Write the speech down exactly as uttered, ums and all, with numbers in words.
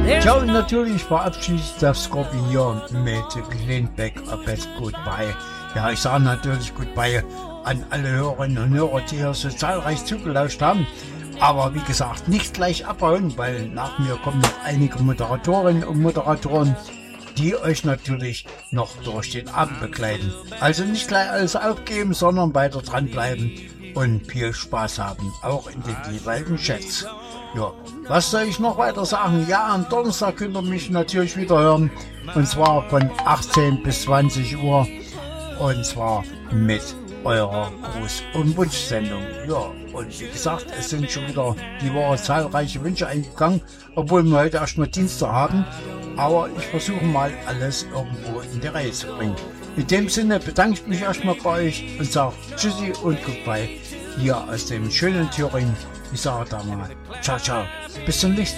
Tja, und natürlich verabschiedet der Skorpion mit Glenbeck A Best Goodbye. Ja, ich sage natürlich Goodbye an alle Hörerinnen und Hörer, die hier so zahlreich zugelauscht haben. Aber wie gesagt, nicht gleich abhauen, weil nach mir kommen noch einige Moderatorinnen und Moderatoren, die euch natürlich noch durch den Abend begleiten. Also nicht gleich alles aufgeben, sondern weiter dranbleiben und viel Spaß haben, auch in den jeweiligen Chats. Ja, was soll ich noch weiter sagen? Ja, am Donnerstag könnt ihr mich natürlich wieder hören, und zwar von achtzehn bis zwanzig Uhr, und zwar mit eurer Gruß- und Wunschsendung. Ja, und wie gesagt, es sind schon wieder die Woche zahlreiche Wünsche eingegangen, obwohl wir heute erstmal Dienstag haben. Aber ich versuche mal alles irgendwo in die Reihe zu bringen. In dem Sinne bedanke ich mich erstmal bei euch und sage Tschüssi und Goodbye hier aus dem schönen Thüringen. Ich sage da mal ciao, ciao. Bis zum nächsten Mal.